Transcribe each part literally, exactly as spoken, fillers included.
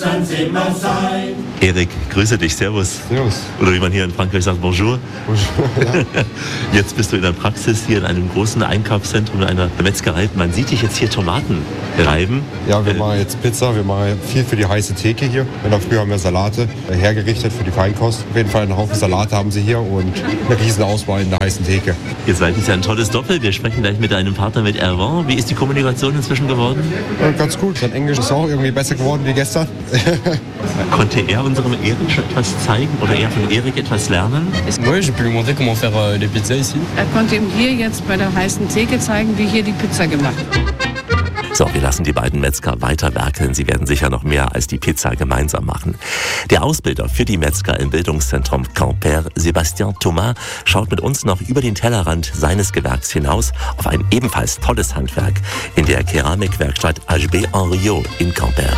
soll's immer sein. Erik, grüße dich, servus. Servus. Oder wie man hier in Frankreich sagt, bonjour. Bonjour, ja. Jetzt bist du in der Praxis hier in einem großen Einkaufszentrum, in einer Metzgerei. Man sieht dich jetzt hier Tomaten reiben. Ja, wir machen jetzt Pizza, wir machen viel für die heiße Theke hier. Und früher haben wir Salate hergerichtet für die Feinkost. Auf jeden Fall einen Haufen Salate haben sie hier und eine riesen Auswahl in der heißen Theke. Ihr seid jetzt ja ein tolles Doppel. Wir sprechen gleich mit deinem Partner, mit Erwan. Wie ist die Kommunikation inzwischen geworden? Ja, ganz gut. Sein Englisch ist auch irgendwie besser geworden wie gestern. Konnte er unserem Erik schon etwas zeigen oder er von Erik etwas lernen? Oui, j'ai pu lui montrer comment faire euh, les pizzas ici. Er konnte ihm hier jetzt bei der heißen Theke zeigen, wie hier die Pizza gemacht wird. So, wir lassen die beiden Metzger weiter werkeln. Sie werden sicher noch mehr als die Pizza gemeinsam machen. Der Ausbilder für die Metzger im Bildungszentrum Quimper, Sébastien Thomas, schaut mit uns noch über den Tellerrand seines Gewerks hinaus auf ein ebenfalls tolles Handwerk in der Keramikwerkstatt H B Henriot in Quimper.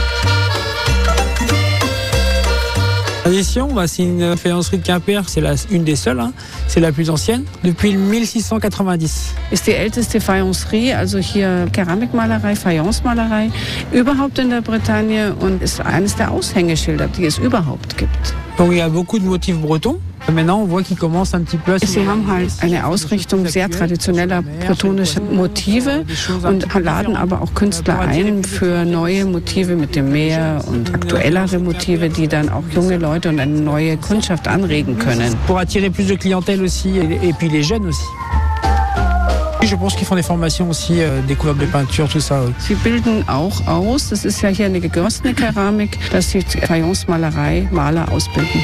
Ici, c'est une faïencerie de Quimper, c'est la, une des seules, hein. C'est la plus ancienne, depuis sechzehnhundertneunundachtzig. Ist die älteste Faïencerie, also hier Keramikmalerei, Faïence-Malerei, überhaupt in der Bretagne und ist eines der Aushängeschilder, die es überhaupt gibt. Donc il y a beaucoup de motifs bretons. Maintenant, on voit qu'ils commencent un petit peu. Sie haben halt eine Ausrichtung sehr traditioneller bretonischer Motive und laden aber auch Künstler ein für neue Motive mit dem Meer und aktuellere Motive, die dann auch junge Leute und eine neue Kundschaft anregen können. Pour attirer plus de clientèle aussi et puis les jeunes aussi. Je pense qu'ils font des formations aussi, euh, découverte de peinture, tout ça. Sie bilden auch aus, das ist ja hier eine gegossene Keramik, dass sie Faïence-Malerei, Maler ausbilden.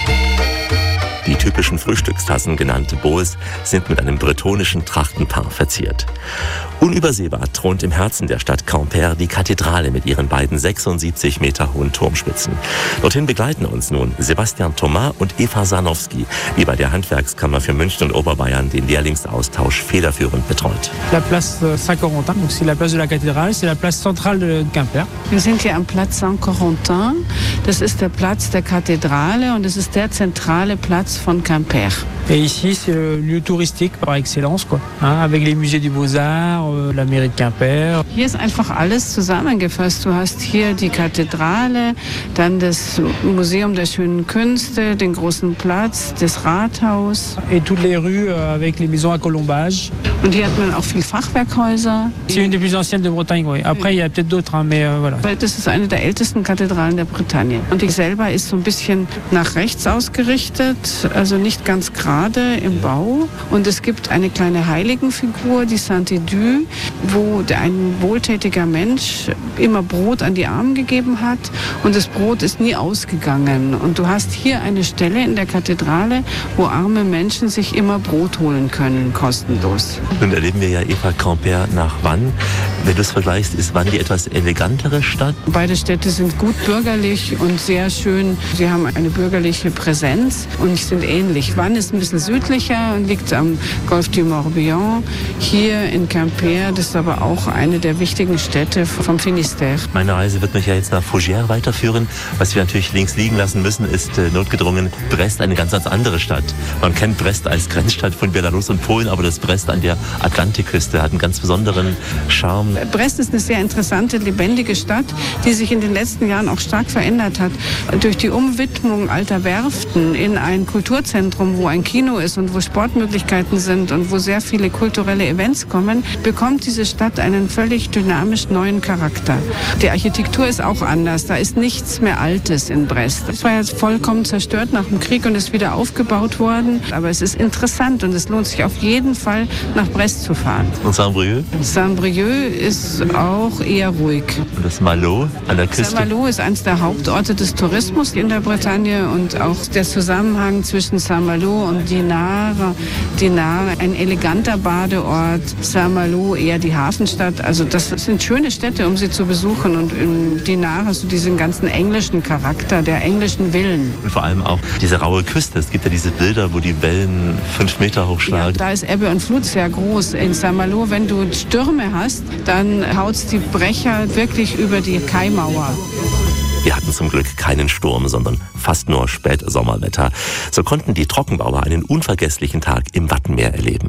Die typischen Frühstückstassen, genannte Bowls, sind mit einem bretonischen Trachtenpaar verziert. Unübersehbar thront im Herzen der Stadt Quimper die Kathedrale mit ihren beiden sechsundsiebzig Meter hohen Turmspitzen. Dorthin begleiten uns nun Sébastien Thomas und Eva Sarnowski, die bei der Handwerkskammer für München und Oberbayern den Lehrlingsaustausch federführend betreut. La place Saint-Corentin, donc c'est la place de la cathédrale, c'est la place centrale de Quimper. Wir sind hier am Platz Saint-Corentin. Das ist der Platz der Kathedrale und es ist der zentrale Platz von Quimper. Et ici, c'est le lieu touristique par excellence, quoi. Hein, avec les musées du Beaux-Arts, euh, la mairie de Quimper. Hier ist einfach alles zusammengefasst. Du hast hier die Kathedrale, dann das Museum der schönen Künste, den großen Platz, das Rathaus. Et toutes les rues euh, avec les maisons à colombage. Und hier hat man auch viele Fachwerkhäuser. C'est une des plus anciennes de Bretagne, oui. Après, il y a peut-être d'autres, hein, mais euh, voilà. Das ist eine der ältesten Kathedralen der Bretagne. Und die selber ist so ein bisschen nach rechts ausgerichtet, also nicht ganz gerade im Bau. Und es gibt eine kleine Heiligenfigur, die Saint-Édu, wo ein wohltätiger Mensch immer Brot an die Armen gegeben hat. Und das Brot ist nie ausgegangen. Und du hast hier eine Stelle in der Kathedrale, wo arme Menschen sich immer Brot holen können, kostenlos. Nun erleben wir ja Eva Quimper nach Vannes. Wenn du es vergleichst, ist Vannes die etwas elegantere Stadt? Beide Städte sind gut bürgerlich und sehr schön. Sie haben eine bürgerliche Präsenz und sind ähnlich. Vannes ist ein bisschen südlicher und liegt am Golfe du Morbihan. Hier in Quimper, das ist aber auch eine der wichtigen Städte vom Finistère. Meine Reise wird mich ja jetzt nach Fougères weiterführen. Was wir natürlich links liegen lassen müssen, ist äh, notgedrungen Brest, eine ganz, ganz andere Stadt. Man kennt Brest als Grenzstadt von Belarus und Polen, aber das Brest an der Atlantikküste hat einen ganz besonderen Charme. Brest ist eine sehr interessante, lebendige Stadt, die sich in den letzten Jahren auch stark verändert hat. Durch die Umwidmung alter Werften in ein Kulturzentrum, wo ein Kino ist und wo Sportmöglichkeiten sind und wo sehr viele kulturelle Events kommen, bekommt diese Stadt einen völlig dynamisch neuen Charakter. Die Architektur ist auch anders. Da ist nichts mehr Altes in Brest. Es war jetzt vollkommen zerstört nach dem Krieg und ist wieder aufgebaut worden. Aber es ist interessant und es lohnt sich auf jeden Fall, nach Brest zu fahren. Und Saint-Brieuc? Saint-Brieuc ist auch eher ruhig. Und das Malo an der Küste? Saint-Malo ist eines der Hauptorte des Tourismus in der Bretagne und auch der Zusammenhang zwischen Saint-Malo und Dinard. Dinard, ein eleganter Badeort, Saint-Malo eher die Hafenstadt. Also das sind schöne Städte, um sie zu besuchen. Und in Dinard hast du diesen ganzen englischen Charakter, der englischen Villen. Und vor allem auch diese raue Küste. Es gibt ja diese Bilder, wo die Wellen fünf Meter hoch schlagen. Ja, da ist Ebbe und Flut sehr groß. In Saint-Malo, wenn du Stürme hast, dann haut's die Brecher wirklich über die Kaimauer. Wir hatten zum Glück keinen Sturm, sondern fast nur Spätsommerwetter. So konnten die Trockenbauer einen unvergesslichen Tag im Wattenmeer erleben.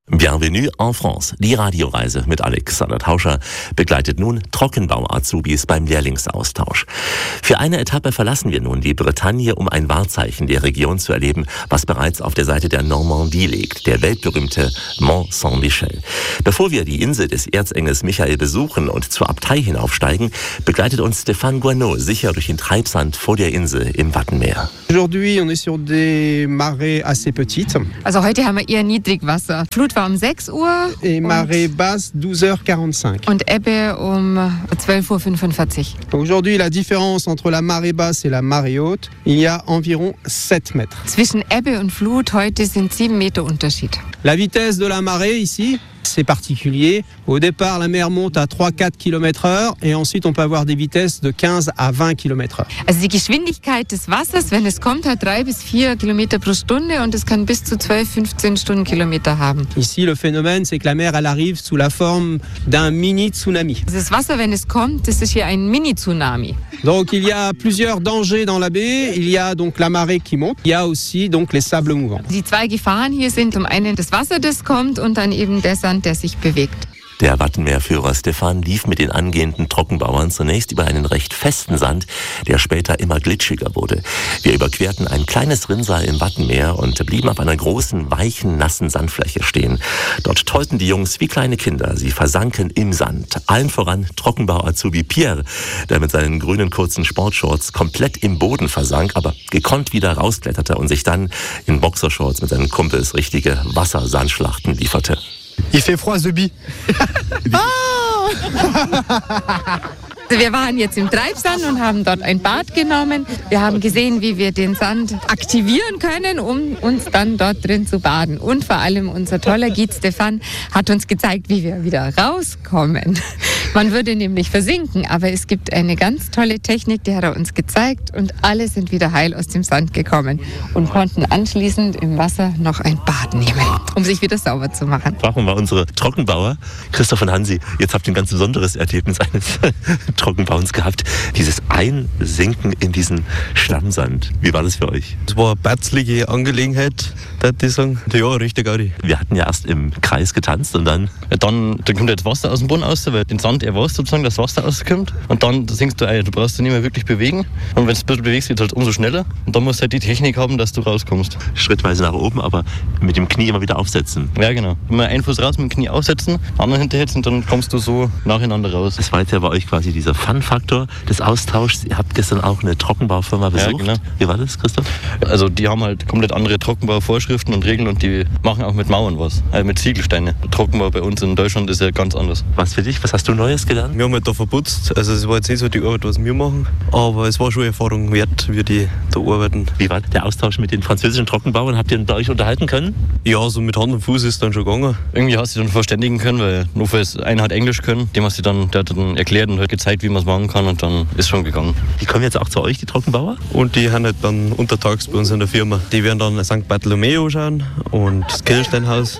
Bienvenue en France. Die Radioreise mit Alexander Tauscher begleitet nun Trockenbau-Azubis beim Lehrlingsaustausch. Für eine Etappe verlassen wir nun die Bretagne, um ein Wahrzeichen der Region zu erleben, was bereits auf der Seite der Normandie liegt, der weltberühmte Mont Saint-Michel. Bevor wir die Insel des Erzengels Michael besuchen und zur Abtei hinaufsteigen, begleitet uns Stéphane Guanot sicher durch den Treibsand vor der Insel im Wattenmeer. Aujourd'hui, on est sur des marées assez petites. Also heute haben wir eher Niedrigwasser. Flut war um sechs Uhr Et marée basse, douze heures quarante-cinq. und Ebbe um zwölf Uhr fünfundvierzig. Aujourd'hui, la différence entre la marée basse et la marée haute, il y a environ sept mètres. Zwischen Ebbe und Flut heute sind sieben Meter Unterschied. La vitesse de la marée ici, c'est particulier. Au départ, la mer monte à trois à quatre kilomètres heure et ensuite on peut avoir des vitesses de quinze à vingt kilomètres heure. Also die Geschwindigkeit des Wassers, wenn es kommt, hat drei bis vier Kilometer pro Stunde und es kann bis zu zwölf, fünfzehn Stundenkilometer haben. Ici, le phénomène, c'est que la mer, elle arrive sous la forme d'un mini-tsunami. Das Wasser, wenn es kommt, das ist hier ein Mini-Tsunami. Donc il y a plusieurs dangers dans la baie. Il y a donc la marée qui monte. Il y a aussi donc les sables mouvants. Die zwei Gefahren hier sind zum einen das Wasser, das kommt und dann eben der Sand, der sich bewegt. Der Wattenmeerführer Stefan lief mit den angehenden Trockenbauern zunächst über einen recht festen Sand, der später immer glitschiger wurde. Wir überquerten ein kleines Rinnsal im Wattenmeer und blieben auf einer großen, weichen, nassen Sandfläche stehen. Dort tollten die Jungs wie kleine Kinder. Sie versanken im Sand. Allen voran Trockenbau-Azubi Pierre, der mit seinen grünen kurzen Sportshorts komplett im Boden versank, aber gekonnt wieder rauskletterte und sich dann in Boxershorts mit seinen Kumpels richtige Wassersandschlachten lieferte. Il fait froid, Zebi. Wir waren jetzt im Treibsand und haben dort ein Bad genommen. Wir haben gesehen, wie wir den Sand aktivieren können, um uns dann dort drin zu baden. Und vor allem unser toller Guide Stefan hat uns gezeigt, wie wir wieder rauskommen. Man würde nämlich versinken, aber es gibt eine ganz tolle Technik, die hat er uns gezeigt und alle sind wieder heil aus dem Sand gekommen und konnten anschließend im Wasser noch ein Bad nehmen, um sich wieder sauber zu machen. Fragen wir mal unsere Trockenbauer, Christoph und Hansi. Jetzt habt ihr ein ganz besonderes Erlebnis eines Trockenbauens gehabt. Dieses Einsinken in diesen Schlammsand. Wie war das für euch? Es war eine batzlige Angelegenheit, würde ich sagen. Ja, richtig Gaudi. Wir hatten ja erst im Kreis getanzt und dann... Ja, dann, dann kommt das Wasser aus dem Boden raus, weil den Sand erwarst sozusagen, dass das Wasser rauskommt. Und dann sinkst du ein. Du brauchst dich nicht mehr wirklich bewegen. Und wenn du ein bisschen bewegst, wird es halt umso schneller. Und dann musst du halt die Technik haben, dass du rauskommst. Schrittweise nach oben, aber mit dem Knie immer wieder aufsetzen. Ja, genau. Immer einen Fuß raus mit dem Knie aufsetzen, anderen hinterhetzen und dann kommst du so nacheinander raus. Das war jetzt ja bei euch quasi dieser Fun-Faktor des Austauschs. Ihr habt gestern auch eine Trockenbaufirma besucht. Ja, genau. Wie war das, Christoph? Also die haben halt komplett andere Trockenbauvorschriften und Regeln und die machen auch mit Mauern was. Also mit Ziegelsteinen. Trockenbau bei uns in Deutschland ist ja ganz anders. Was für dich? Was hast du Neues gelernt? Wir haben halt da verputzt. Also es war jetzt nicht so die Arbeit, was wir machen. Aber es war schon Erfahrung wert, wie die da arbeiten. Wie war der Austausch mit den französischen Trockenbauern? Habt ihr bei euch unterhalten können? Ja, so mit Hand und Fuß ist dann schon gegangen. Irgendwie hast du dich dann verständigen können, weil nur für einer hat Englisch können. Dem hast du dann, der hat dann erklärt und hat gezeigt, wie man es machen kann und dann ist schon gegangen. Die kommen jetzt auch zu euch, die Trockenbauer? Und die haben halt dann untertags bei uns in der Firma. Die werden dann Sankt Bartholomew schauen und das Kirchsteinhaus.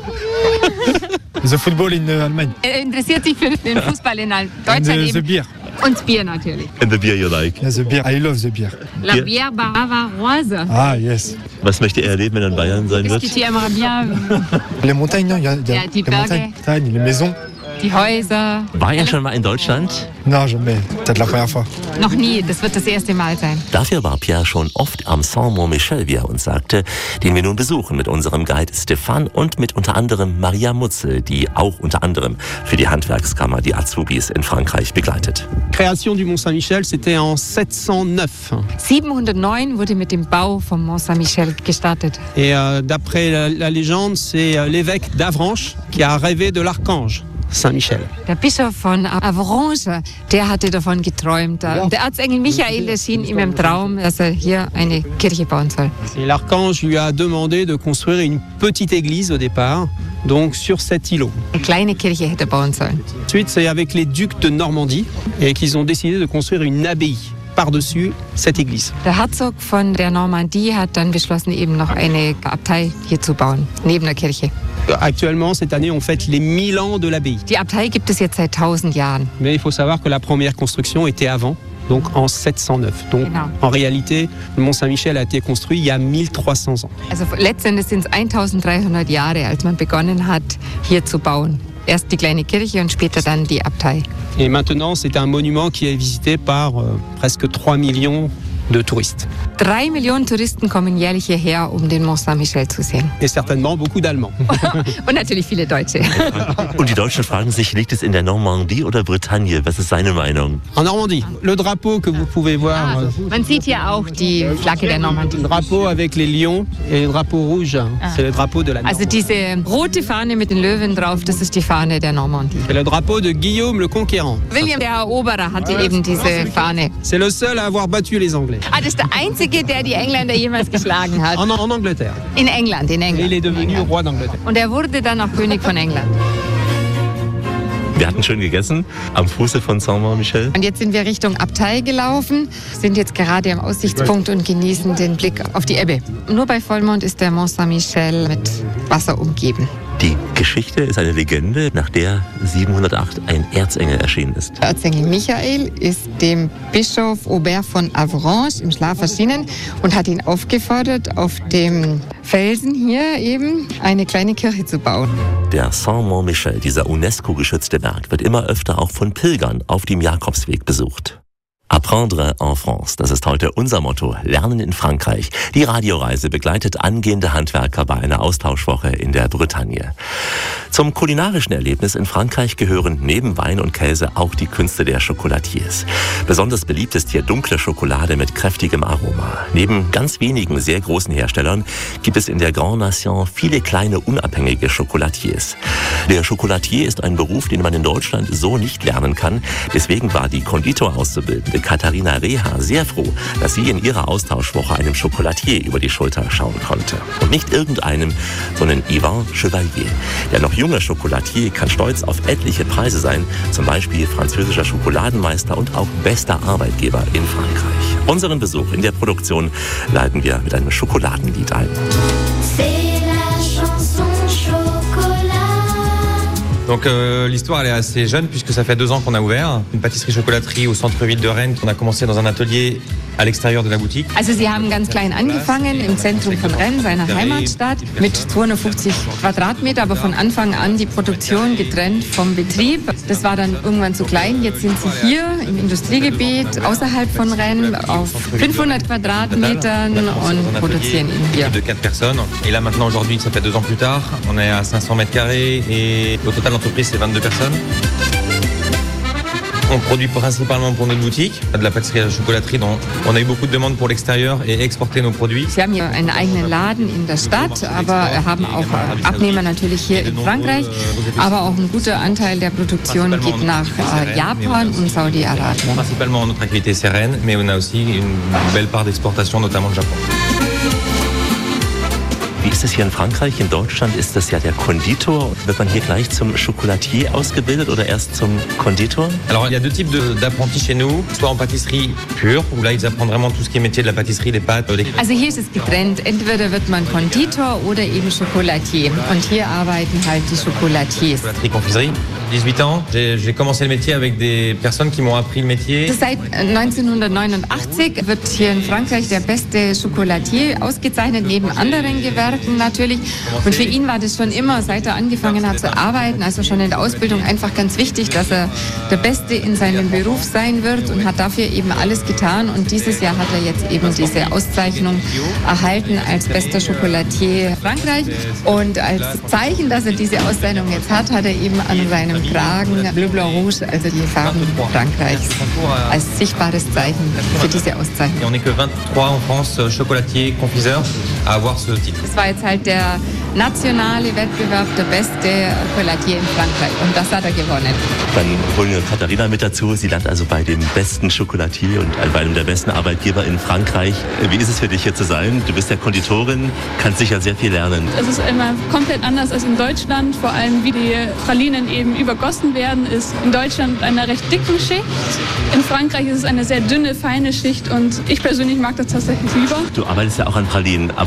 The football in Allemagne. Er interessiert sich für den Fußball in Deutschland And the, the eben. beer. Und das Bier natürlich. And the beer you like. Yeah, the beer. I love the beer. La bière bavaroise. Ah, yes. Was möchte er erleben, wenn er in Bayern sein wird? Qu'est-ce que tu aimerais bien? Les montagnes, non? Il y a, il y a Yeah, die les montagnes, montagnes, les maisons. Die Häuser. War er schon mal in Deutschland? Non, jamais. Peut-être la première fois. Noch nie, das wird das erste Mal sein. Dafür war Pierre schon oft am Saint-Mont-Michel, wie er uns sagte, den wir nun besuchen mit unserem Guide Stefan und mit unter anderem Maria Mutzel, die auch unter anderem für die Handwerkskammer die Azubis in Frankreich begleitet. Création du Mont Saint-Michel, c'était en sept cent neuf. siebenhundertneun wurde mit dem Bau vom Mont Saint-Michel gestartet. Et euh, d'après la, la légende, c'est euh, l'évêque d'Avranches qui a rêvé de l'archange Saint-Michel. Der Bischof von Avranches, der hatte davon geträumt. Der Erzengel Michael erschien ihm im Traum, dass er hier eine Kirche bauen soll. Et l'archange lui a demandé de construire une petite église au départ, donc sur cet îlot. Eine kleine Kirche hätte er bauen sollen. Ensuite, c'est avec les ducs de Normandie et qu'ils ont décidé de construire une abbaye par-dessus cette église. Der Herzog von der Normandie hat dann beschlossen, eben noch eine Abtei hier zu bauen, neben der Kirche. Actuellement, cette année, on fête les mille ans de l'abbaye. Die Abtei gibt es jetzt seit tausend Jahren. Mais il faut savoir que la première construction était avant. donc en sept cent neuf. Donc Genau. en réalité, le Mont Saint-Michel a été construit il y a mille trois cents ans. Also letztendlich sind es eintausenddreihundert Jahre, als man begonnen hat, hier zu bauen. Erst die kleine Kirche und später dann die Abtei. Et maintenant, c'est un monument qui est visité par euh, presque trois millions de touristes. Drei Millionen Touristen kommen jährlich hierher, um den Mont Saint-Michel zu sehen. Et certainement beaucoup d'Allemands. Und natürlich viele Deutsche. Und die Deutschen fragen sich, liegt es in der Normandie oder Bretagne? Was ist seine Meinung? En Normandie, le drapeau que vous pouvez voir, euh, Man sieht hier auch die Flagge der Normandie. le drapeau avec les lions et le drapeau rouge, c'est le drapeau de la Also Normandie. diese rote Fahne mit den Löwen drauf, das ist die Fahne der Normandie. C'est le drapeau de Guillaume le Conquérant. William der Eroberer hatte eben diese Fahne. C'est le seul à avoir battu les Anglais. Ah, das ist der einzige, der die Engländer jemals geschlagen hat. En, en Angleterre. In England, in Et il est England. devenu roi d'Angleterre. Und er wurde dann auch König von England. Wir hatten schön gegessen am Fuße von Saint-Michel. Und jetzt sind wir Richtung Abtei gelaufen, sind jetzt gerade am Aussichtspunkt und genießen den Blick auf die Ebbe. Nur bei Vollmond ist der Mont Saint-Michel mit Wasser umgeben. Die Geschichte ist eine Legende, nach der siebenhundertacht ein Erzengel erschienen ist. Erzengel Michael ist dem Bischof Aubert von Avranches im Schlaf erschienen und hat ihn aufgefordert, auf dem Felsen hier eben eine kleine Kirche zu bauen. Der Saint-Mont-Michel, dieser UNESCO-geschützte Berg, wird immer öfter auch von Pilgern auf dem Jakobsweg besucht. Apprendre en France, das ist heute unser Motto. Lernen in Frankreich. Die Radioreise begleitet angehende Handwerker bei einer Austauschwoche in der Bretagne. Zum kulinarischen Erlebnis in Frankreich gehören neben Wein und Käse auch die Künste der Chocolatiers. Besonders beliebt ist hier dunkle Schokolade mit kräftigem Aroma. Neben ganz wenigen sehr großen Herstellern gibt es in der Grande Nation viele kleine unabhängige Chocolatiers. Der Chocolatier ist ein Beruf, den man in Deutschland so nicht lernen kann. Deswegen war die Konditor-Auszubildende Katharina Reha sehr froh, dass sie in ihrer Austauschwoche einem Chocolatier über die Schulter schauen konnte. Und nicht irgendeinem, sondern Yvan Chevalier. Der noch junge Chocolatier kann stolz auf etliche Preise sein, zum Beispiel französischer Schokoladenmeister und auch bester Arbeitgeber in Frankreich. Unseren Besuch in der Produktion leiten wir mit einem Schokoladenlied ein. Donc euh, l'histoire elle est assez jeune puisque ça fait deux ans qu'on a ouvert une pâtisserie-chocolaterie au centre-ville de Rennes. On a commencé dans un atelier à l'extérieur de la boutique. Also sie haben ganz klein angefangen im Zentrum von Rennes, seiner Heimatstadt, mit zweihundertfünfzig Quadratmeter, aber von Anfang an die Produktion getrennt vom Betrieb. Das war dann irgendwann zu klein. Jetzt sind sie hier im Industriegebiet außerhalb von Rennes auf fünfhundert Quadratmetern und produzieren ihn hier. De quatre personnes. Et là maintenant aujourd'hui, ça fait deux ans plus tard, on est à cinq cents mètres carrés et au total l'entreprise c'est vingt-deux personnes. On produit principalement pour notre boutique, de la pâtisserie à la chocolaterie. Donc on a eu beaucoup de demandes pour l'extérieur et exporter nos produits. Sie haben hier einen eigenen Laden in der Stadt, aber haben auch Abnehmer natürlich hier in Frankreich. Aber auch ein guter Anteil der Produktion geht nach Japan und Saudi-Arabien. Principalement notre activité c'est Rennes, mais on a aussi une belle part d'exportation, notamment au Japon. Wie ist es hier in Frankreich? In Deutschland ist das ja der Konditor. Wird man hier gleich zum Chocolatier ausgebildet oder erst zum Konditor? Alors il y a deux types de- d'apprentis chez nous, soit en pâtisserie pure, où là ils apprennent vraiment tout ce qui est métier de la pâtisserie, les pâtes, les... Also hier ist es getrennt. Entweder wird man Konditor oder eben Chocolatier. Und hier arbeiten halt die Chocolatiers. Chocolaterie, confiserie. dix-huit ans, j'ai j'ai commencé le métier avec des personnes qui m'ont appris le métier. Seit neunzehnhundertneunundachtzig wird hier in Frankreich der beste Chocolatier ausgezeichnet, neben anderen Gewerken natürlich. Und für ihn war das schon immer, seit er angefangen hat zu arbeiten, also schon in der Ausbildung, einfach ganz wichtig, dass er der Beste in seinem Beruf sein wird und hat dafür eben alles getan. Und dieses Jahr hat er jetzt eben diese Auszeichnung erhalten als bester Chocolatier Frankreich. Und als Zeichen, dass er diese Auszeichnung jetzt hat, hat er eben an seinem Kragen Bleu Blanc Rouge, also die Farben Frankreichs, als sichtbares Zeichen für diese Auszeichnung. Et on n'est que vingt-trois en France, euh, chocolatiers, confiseurs, à avoir ce titre. Das war jetzt halt der nationale Wettbewerb, der beste Chocolatier in Frankreich. Und das hat er gewonnen. Dann holen wir Katharina mit dazu. Sie lernt also bei dem besten Chocolatier und bei einem der besten Arbeitgeber in Frankreich. Wie ist es für dich hier zu sein? Du bist ja Konditorin, kannst sicher sehr viel lernen. Es ist immer komplett anders als in Deutschland. Vor allem, wie die Pralinen eben übergossen werden, ist in Deutschland mit einer recht dicken Schicht. In Frankreich ist es eine sehr dünne, feine Schicht und ich persönlich mag das tatsächlich lieber. Du arbeitest ja auch an Pralinen, aber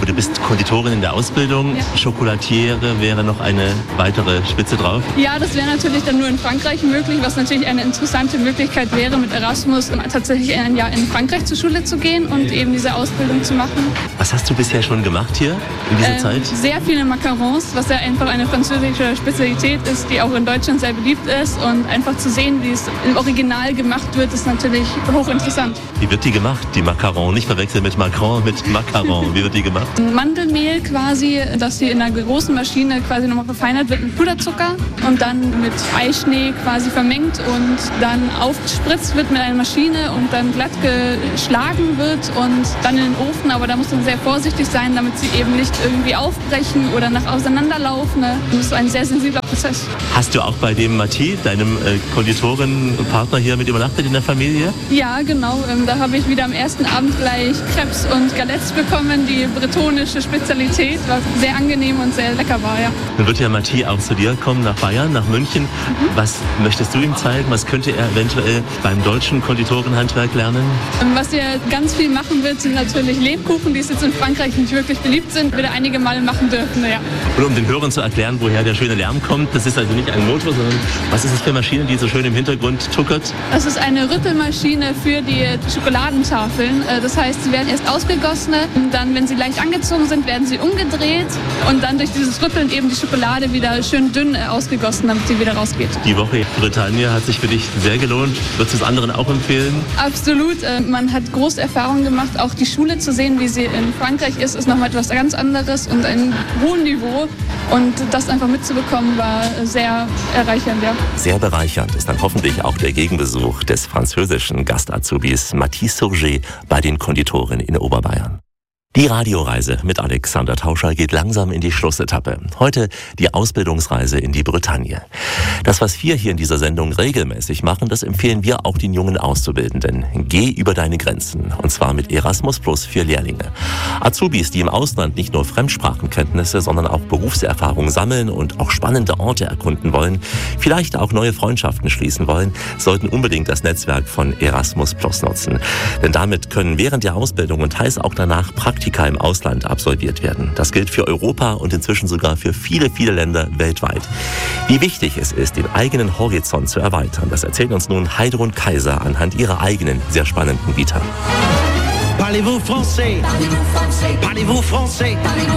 du bist Konditorin in der Ausbildung. Ja. Chocolatiere wäre noch eine weitere Spitze drauf? Ja, das wäre natürlich dann nur in Frankreich möglich, was natürlich eine interessante Möglichkeit wäre, mit Erasmus tatsächlich ein Jahr in Frankreich zur Schule zu gehen und eben diese Ausbildung zu machen. Was hast du bisher schon gemacht hier in dieser ähm, Zeit? Sehr viele Macarons, was ja einfach eine französische Spezialität ist, die auch in Deutschland sehr beliebt ist. Und einfach zu sehen, wie es im Original gemacht wird, ist natürlich hochinteressant. Wie wird die gemacht, die Macaron? Nicht verwechseln mit Macron, mit Macaron. Wie wird die gemacht? Mandelmehl quasi, das hier in einer großen Maschine quasi nochmal verfeinert wird mit Puderzucker und dann mit Eischnee quasi vermengt und dann aufgespritzt wird mit einer Maschine und dann glatt geschlagen wird und dann in den Ofen. Aber da muss man sehr vorsichtig sein, damit sie eben nicht irgendwie aufbrechen oder nach auseinanderlaufen. Das ist ein sehr sensibler Prozess. Hast du auch bei dem Mathis, deinem äh, Konditorenpartner hier mit übernachtet in der Familie? Ja, genau. Ähm, da habe ich wieder am ersten Abend gleich Crepes und Galettes bekommen, die bretonische Spezialität, was sehr angenehm und sehr lecker war, ja. Dann wird ja Mathis auch zu dir kommen, nach Bayern, nach München. Mhm. Was möchtest du ihm zeigen? Was könnte er eventuell beim deutschen Konditorenhandwerk lernen? Was er ganz viel machen wird, sind natürlich Lebkuchen, die jetzt in Frankreich nicht wirklich beliebt sind, wird er einige Male machen dürfen, ja. Und um den Hörern zu erklären, woher der schöne Lärm kommt, das ist also nicht ein Motor, sondern was ist es für eine Maschine, die so schön im Hintergrund tuckert? Das ist eine Rüttelmaschine für die Schokoladentafeln. Das heißt, sie werden erst ausgegossen, dann, wenn sie leicht angezogen sind, werden sie umgedreht und dann durch dieses Rütteln eben die Schokolade wieder schön dünn ausgegossen, damit sie wieder rausgeht. Die Woche Bretagne hat sich für dich sehr gelohnt. Würdest du es anderen auch empfehlen? Absolut. Man hat große Erfahrungen gemacht. Auch die Schule zu sehen, wie sie in Frankreich ist, ist nochmal etwas ganz anderes und ein hohes Niveau. Und das einfach mitzubekommen, war sehr erreichernd, ja. Sehr bereichernd ist dann hoffentlich auch der Gegenbesuch des französischen Gastazubis Mathis Surgé bei den Konditoren in Oberbayern. Die Radioreise mit Alexander Tauscher geht langsam in die Schlussetappe. Heute die Ausbildungsreise in die Bretagne. Das, was wir hier in dieser Sendung regelmäßig machen, das empfehlen wir auch den jungen Auszubildenden. Geh über deine Grenzen. Und zwar mit Erasmus Plus für Lehrlinge. Azubis, die im Ausland nicht nur Fremdsprachenkenntnisse, sondern auch Berufserfahrung sammeln und auch spannende Orte erkunden wollen, vielleicht auch neue Freundschaften schließen wollen, sollten unbedingt das Netzwerk von Erasmus Plus nutzen. Denn damit können während der Ausbildung und teils auch danach Praktika im Ausland absolviert werden. Das gilt für Europa und inzwischen sogar für viele, viele Länder weltweit. Wie wichtig es ist, den eigenen Horizont zu erweitern, das erzählt uns nun Heidrun Kaiser anhand ihrer eigenen, sehr spannenden Vita. Parlez-vous français? Parlez-vous français?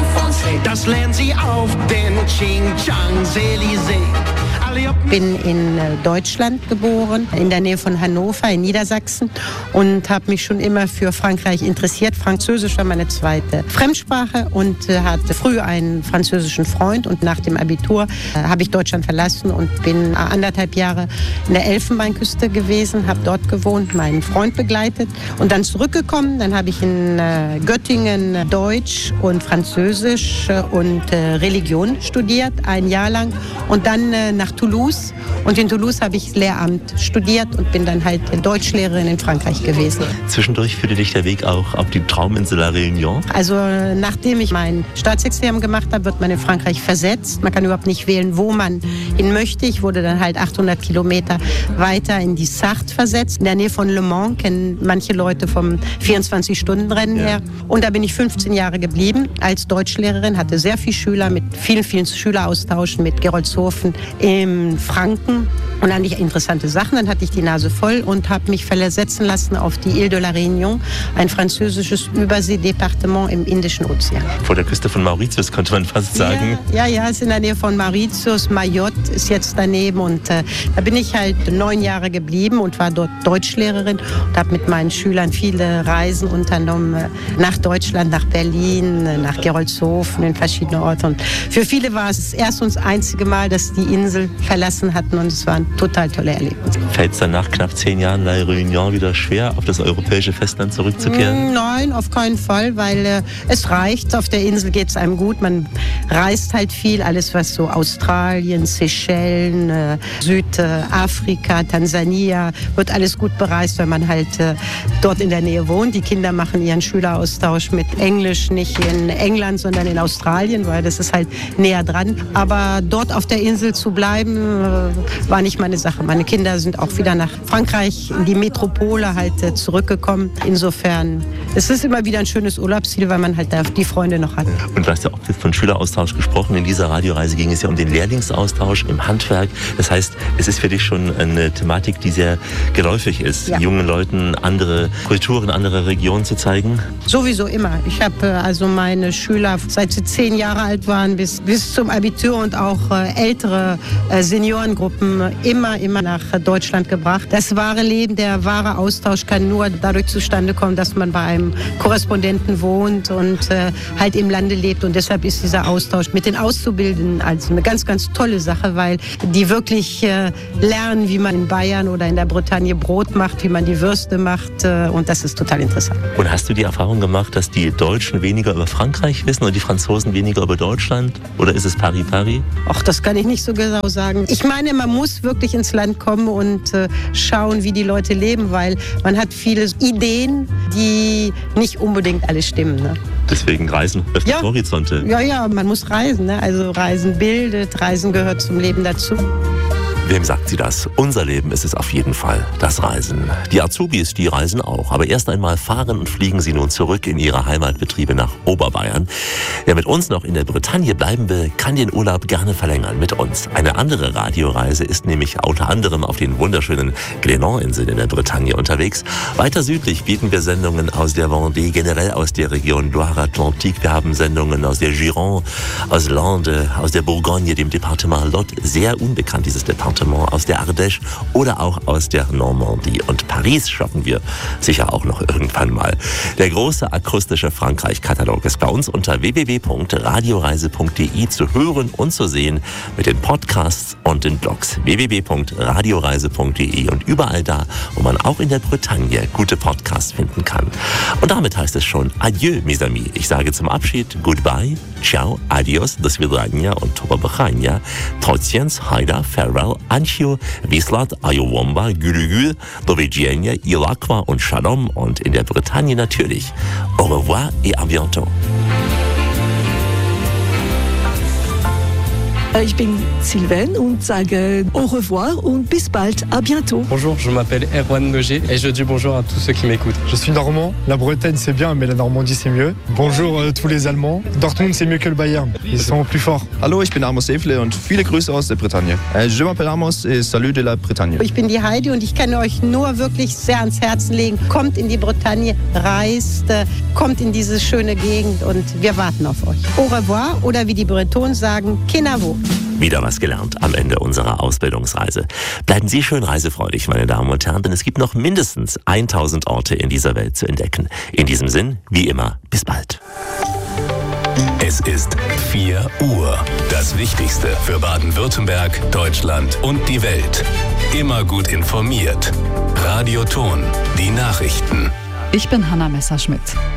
Das lernen Sie auf den Champs-Élysées. bin in Deutschland geboren, in der Nähe von Hannover in Niedersachsen und habe mich schon immer für Frankreich interessiert. Französisch war meine zweite Fremdsprache und äh, hatte früh einen französischen Freund und nach dem Abitur äh, habe ich Deutschland verlassen und bin anderthalb Jahre in der Elfenbeinküste gewesen, habe dort gewohnt, meinen Freund begleitet und dann zurückgekommen. Dann habe ich in äh, Göttingen Deutsch und Französisch äh, und äh, Religion studiert, ein Jahr lang und dann äh, nach Toulouse und in Toulouse habe ich Lehramt studiert und bin dann halt Deutschlehrerin in Frankreich gewesen. Zwischendurch führte dich der Weg auch auf die Trauminsel La Réunion? Also nachdem ich mein Staatsexamen gemacht habe, wird man in Frankreich versetzt. Man kann überhaupt nicht wählen, wo man hin möchte. Ich wurde dann halt achthundert Kilometer weiter in die Sarthe versetzt. In der Nähe von Le Mans, kennen manche Leute vom vierundzwanzig-Stunden-Rennen ja. her. Und da bin ich fünfzehn Jahre geblieben als Deutschlehrerin, hatte sehr viele Schüler mit vielen, vielen Schüleraustauschen mit Gerolzhofen im Franken und dann nicht interessante Sachen. Dann hatte ich die Nase voll und habe mich versetzen lassen auf die Ile de la Réunion, ein französisches Überseedepartement im Indischen Ozean. Vor der Küste von Mauritius, könnte man fast sagen. Ja, ja, ja, ist in der Nähe von Mauritius. Mayotte ist jetzt daneben und äh, da bin ich halt neun Jahre geblieben und war dort Deutschlehrerin und habe mit meinen Schülern viele Reisen unternommen äh, nach Deutschland, nach Berlin, äh, nach Gerolzhofen, in verschiedene Orte. Und für viele war es das erste und das einzige Mal, dass die Insel verlassen hatten und es war ein total tolle Erlebnis. Fällt es dann nach knapp zehn Jahren La Réunion wieder schwer, auf das europäische Festland zurückzukehren? Nein, auf keinen Fall, weil äh, es reicht. Auf der Insel geht es einem gut. Man reist halt viel. Alles, was so Australien, Seychellen, äh, Südafrika, Tansania, wird alles gut bereist, weil man halt äh, dort in der Nähe wohnt. Die Kinder machen ihren Schüleraustausch mit Englisch nicht in England, sondern in Australien, weil das ist halt näher dran. Aber dort auf der Insel zu bleiben, äh, war nicht meine Sache. Meine Kinder sind auch wieder nach Frankreich, in die Metropole halt zurückgekommen. Insofern, es ist immer wieder ein schönes Urlaubsziel, weil man halt da die Freunde noch hat. Und du hast ja auch von Schüleraustausch gesprochen. In dieser Radioreise ging es ja um den Lehrlingsaustausch im Handwerk. Das heißt, es ist für dich schon eine Thematik, die sehr geläufig ist, ja. jungen Leuten andere Kulturen, andere Regionen zu zeigen? Sowieso immer. Ich habe also meine Schüler, seit sie zehn Jahre alt waren, bis, bis zum Abitur und auch äh, ältere äh, Seniorengruppen immer, immer nach Deutschland gebracht. Das wahre Leben, der wahre Austausch kann nur dadurch zustande kommen, dass man bei einem Korrespondenten wohnt und äh, halt im Lande lebt. Und deshalb ist dieser Austausch mit den Auszubildenden also eine ganz, ganz tolle Sache, weil die wirklich äh, lernen, wie man in Bayern oder in der Bretagne Brot macht, wie man die Würste macht. Äh, und das ist total interessant. Und hast du die Erfahrung gemacht, dass die Deutschen weniger über Frankreich wissen und die Franzosen weniger über Deutschland? Oder ist es pari pari? Ach, das kann ich nicht so genau sagen. Ich meine, man muss wirklich ins Land kommen und äh, schauen, wie die Leute leben, weil man hat viele Ideen, die nicht unbedingt alle stimmen. Ne? Deswegen Reisen öffnet ja. Horizonte. Ja, ja, man muss reisen. Ne? Also Reisen bildet, Reisen gehört zum Leben dazu. Wem sagt sie das? Unser Leben ist es auf jeden Fall, das Reisen. Die Azubis, die reisen auch. Aber erst einmal fahren und fliegen sie nun zurück in ihre Heimatbetriebe nach Oberbayern. Wer mit uns noch in der Bretagne bleiben will, kann den Urlaub gerne verlängern mit uns. Eine andere Radioreise ist nämlich unter anderem auf den wunderschönen Glénan-Inseln in der Bretagne unterwegs. Weiter südlich bieten wir Sendungen aus der Vendée, generell aus der Region Loire-Atlantique. Wir haben Sendungen aus der Gironde, aus Landes, aus der Bourgogne, dem Departement Lot. Sehr unbekannt dieses Departement. Aus der Ardèche oder auch aus der Normandie. Und Paris schaffen wir sicher auch noch irgendwann mal. Der große akustische Frankreich-Katalog ist bei uns unter w w w punkt radioreise punkt d i zu hören und zu sehen mit den Podcasts und den Blogs. w w w punkt radioreise punkt d i und überall da, wo man auch in der Bretagne gute Podcasts finden kann. Und damit heißt es schon Adieu, mes amis. Ich sage zum Abschied Goodbye, Ciao, Adios, do svidania und Tobabakhania, Trotziens, Haida, Farewell, Anchio, Wislat, Ayowomba, Gülügül, Dovigienia, Ilakwa und Shalom und in der Bretagne natürlich. Au revoir et à bientôt. Ich bin Sylvain und sage au revoir und bis bald, à bientôt. Bonjour, je m'appelle Erwan Neuger et je dis bonjour à tous ceux qui m'écoutent. Je suis normand, la Bretagne c'est bien mais la Normandie c'est mieux. Bonjour euh, tous les Allemands, Dortmund c'est mieux que le Bayern, ils sont plus forts. Hallo, ich bin Amos Efle und viele Grüße aus der Bretagne. Je m'appelle Amos et salut de la Bretagne. Ich bin die Heidi und ich kann euch nur wirklich sehr ans Herzen legen. Kommt in die Bretagne, reist, äh, kommt in diese schöne Gegend und wir warten auf euch. Au revoir oder wie die Bretonen sagen, Kenavo. Wieder was gelernt am Ende unserer Ausbildungsreise. Bleiben Sie schön reisefreudig, meine Damen und Herren, denn es gibt noch mindestens tausend Orte in dieser Welt zu entdecken. In diesem Sinn, wie immer, bis bald. Es ist vier Uhr. Das Wichtigste für Baden-Württemberg, Deutschland und die Welt. Immer gut informiert. Radio Ton, die Nachrichten. Ich bin Hanna Messerschmidt.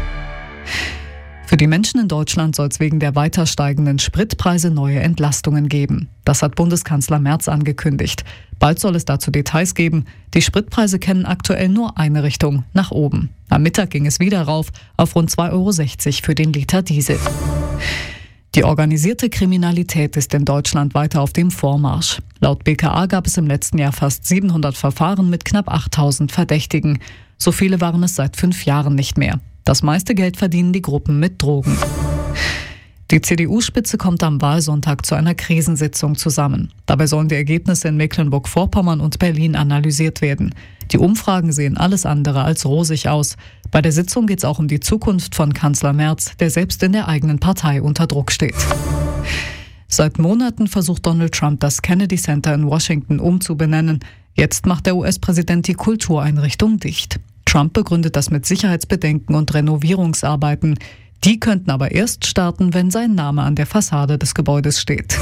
Für die Menschen in Deutschland soll es wegen der weiter steigenden Spritpreise neue Entlastungen geben. Das hat Bundeskanzler Merz angekündigt. Bald soll es dazu Details geben. Die Spritpreise kennen aktuell nur eine Richtung, nach oben. Am Mittag ging es wieder rauf auf rund zwei Euro sechzig für den Liter Diesel. Die organisierte Kriminalität ist in Deutschland weiter auf dem Vormarsch. Laut B K A gab es im letzten Jahr fast siebenhundert Verfahren mit knapp achttausend Verdächtigen. So viele waren es seit fünf Jahren nicht mehr. Das meiste Geld verdienen die Gruppen mit Drogen. Die C D U-Spitze kommt am Wahlsonntag zu einer Krisensitzung zusammen. Dabei sollen die Ergebnisse in Mecklenburg-Vorpommern und Berlin analysiert werden. Die Umfragen sehen alles andere als rosig aus. Bei der Sitzung geht es auch um die Zukunft von Kanzler Merz, der selbst in der eigenen Partei unter Druck steht. Seit Monaten versucht Donald Trump, das Kennedy Center in Washington umzubenennen. Jetzt macht der U S-Präsident die Kultureinrichtung dicht. Trump begründet das mit Sicherheitsbedenken und Renovierungsarbeiten. Die könnten aber erst starten, wenn sein Name an der Fassade des Gebäudes steht.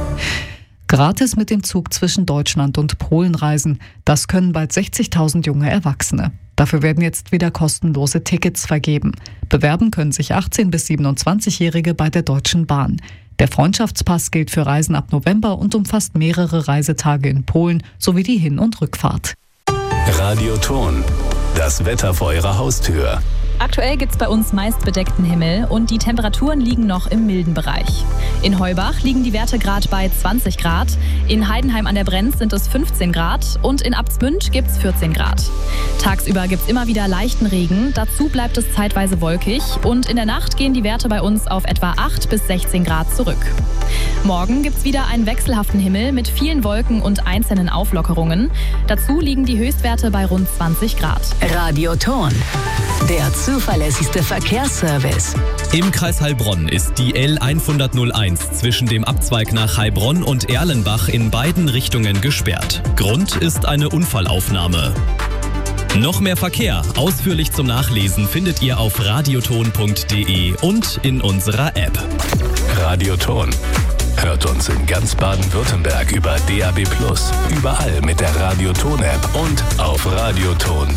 Gratis mit dem Zug zwischen Deutschland und Polen reisen. Das können bald sechzigtausend junge Erwachsene. Dafür werden jetzt wieder kostenlose Tickets vergeben. Bewerben können sich achtzehn- bis siebenundzwanzigjährige bei der Deutschen Bahn. Der Freundschaftspass gilt für Reisen ab November und umfasst mehrere Reisetage in Polen sowie die Hin- und Rückfahrt. Radio Ton. Das Wetter vor Ihrer Haustür. Aktuell gibt es bei uns meist bedeckten Himmel und die Temperaturen liegen noch im milden Bereich. In Heubach liegen die Werte gerade bei zwanzig Grad, in Heidenheim an der Brenz sind es fünfzehn Grad und in Abtsmünd gibt es vierzehn Grad. Tagsüber gibt es immer wieder leichten Regen, dazu bleibt es zeitweise wolkig und in der Nacht gehen die Werte bei uns auf etwa acht bis sechzehn Grad zurück. Morgen gibt es wieder einen wechselhaften Himmel mit vielen Wolken und einzelnen Auflockerungen. Dazu liegen die Höchstwerte bei rund zwanzig Grad. Radio Thurn, der zuverlässigste Verkehrsservice. Im Kreis Heilbronn ist die L hunderteins zwischen dem Abzweig nach Heilbronn und Erlenbach in beiden Richtungen gesperrt. Grund ist eine Unfallaufnahme. Noch mehr Verkehr, ausführlich zum Nachlesen, findet ihr auf radioton punkt de und in unserer App. Radio Thurn. Hört uns in ganz Baden-Württemberg über D A B plus, überall mit der Radio Thurn App und auf radioton